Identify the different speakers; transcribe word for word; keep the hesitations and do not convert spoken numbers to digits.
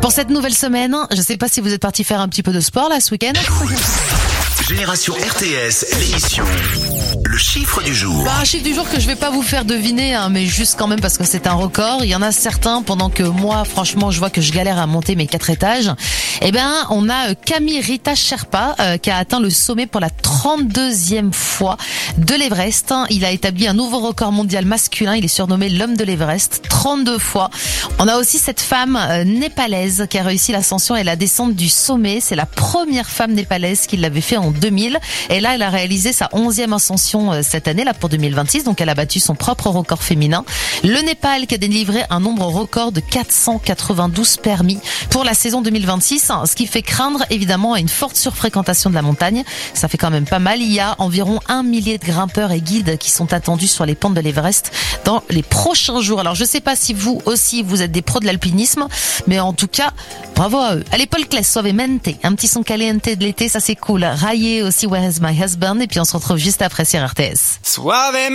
Speaker 1: Pour cette nouvelle semaine, je sais pas si vous êtes parti faire un petit peu de sport là ce week-end.
Speaker 2: Génération R T S, l'émission. Le chiffre du jour.
Speaker 1: Bah, un chiffre du jour que je vais pas vous faire deviner, hein, mais juste quand même parce que c'est un record. Il y en a certains, pendant que moi, franchement, je vois que je galère à monter mes quatre étages. Eh ben, on a Kami Rita Sherpa euh, qui a atteint le sommet pour la trente-deuxième fois de l'Everest. Il a établi un nouveau record mondial masculin. Il est surnommé l'homme de l'Everest, trente-deux fois. On a aussi cette femme euh, népalaise qui a réussi l'ascension et la descente du sommet. C'est la première femme népalaise qui l'avait fait en deux mille. Et là, elle a réalisé sa onzième ascension cette année, là, pour deux mille vingt-six. Donc, elle a battu son propre record féminin. Le Népal qui a délivré un nombre record de quatre cent quatre-vingt-douze permis pour la saison deux mille vingt-six. Ce qui fait craindre, évidemment, à une forte surfréquentation de la montagne. Ça fait quand même pas mal. Il y a environ un millier de grimpeurs et guides qui sont attendus sur les pentes de l'Everest dans les prochains jours. Alors, je sais pas si vous aussi, vous êtes des pros de l'alpinisme, mais en tout cas, bravo à eux. Allez, Paul Claes, Suavemente. Un petit son caliente de l'été, ça c'est cool. Raillé aussi, Where is my husband? Et puis on se retrouve juste après sur R T S.
Speaker 3: Suavemente.